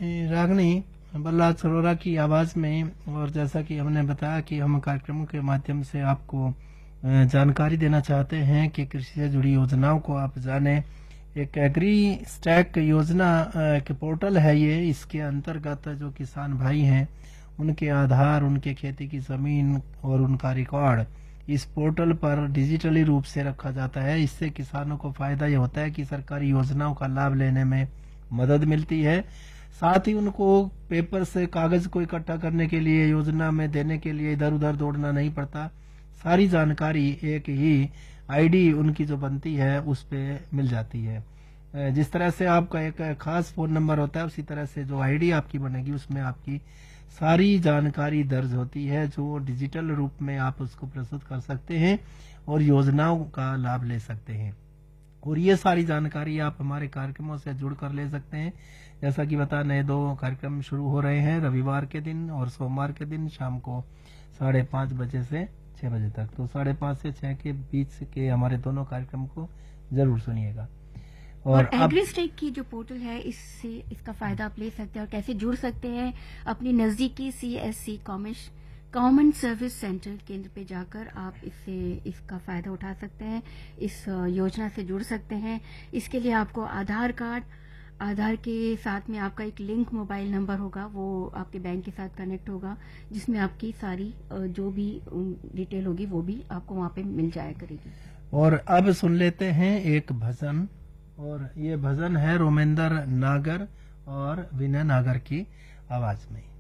रागनी बल्लाद सरोरा की आवाज में, और जैसा कि हमने बताया कि हम कार्यक्रमों के माध्यम से आपको जानकारी देना चाहते हैं कि कृषि से जुड़ी योजनाओं को आप जाने। एक एग्री स्टैक योजना के पोर्टल है ये। इसके अंतर्गत जो किसान भाई हैं उनके आधार, उनके खेती की जमीन और उनका रिकॉर्ड इस पोर्टल पर डिजिटली रूप से रखा जाता है। इससे किसानों को फायदा ये होता है कि सरकारी योजनाओं का लाभ लेने में मदद मिलती है। साथ ही उनको पेपर से कागज को इकट्ठा करने के लिए, योजना में देने के लिए इधर उधर दौड़ना नहीं पड़ता। सारी जानकारी एक ही आईडी उनकी जो बनती है उस पे मिल जाती है। जिस तरह से आपका एक खास फोन नंबर होता है, उसी तरह से जो आईडी आपकी बनेगी उसमें आपकी सारी जानकारी दर्ज होती है, जो डिजिटल रूप में आप उसको प्रस्तुत कर सकते हैं और योजनाओं का लाभ ले सकते हैं। और ये सारी जानकारी आप हमारे कार्यक्रमों से जुड़ कर ले सकते हैं। जैसा कि बता, नए 2 कार्यक्रम शुरू हो रहे हैं, रविवार के दिन और सोमवार के दिन शाम को 5:30 बजे से 6 बजे तक। तो 5:30 से 6 के बीच के हमारे दोनों कार्यक्रम को जरूर सुनिएगा। और एग्रीस्टेक की जो पोर्टल है, इससे इसका फायदा आप ले सकते हैं और कैसे जुड़ सकते हैं। अपनी नजदीकी CSC कॉमन सर्विस सेंटर केंद्र पे जाकर आप इसका फायदा उठा सकते हैं, इस योजना से जुड़ सकते हैं। इसके लिए आपको आधार कार्ड, आधार के साथ में आपका एक लिंक मोबाइल नंबर होगा, वो आपके बैंक के साथ कनेक्ट होगा, जिसमें आपकी सारी जो भी डिटेल होगी वो भी आपको वहां पे मिल जाया करेगी। और अब सुन लेते हैं एक भजन, और ये भजन है रोमेंद्र नागर और विनय नागर की आवाज में।